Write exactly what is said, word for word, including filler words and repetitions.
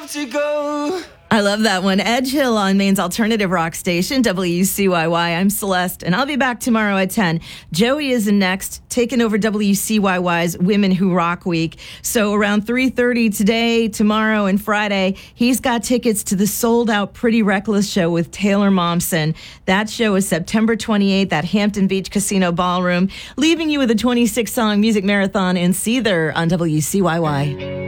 To go. I love that one. Edge Hill on Maine's alternative rock station, W C Y Y. I'm Celeste, and I'll be back tomorrow at ten. Joey is in next, taking over W C Y Y's Women Who Rock Week. So around three thirty today, tomorrow, and Friday, he's got tickets to the sold-out Pretty Reckless show with Taylor Momsen. That show is September twenty-eighth at Hampton Beach Casino Ballroom, leaving you with a twenty-six song music marathon in Seether on W C Y Y.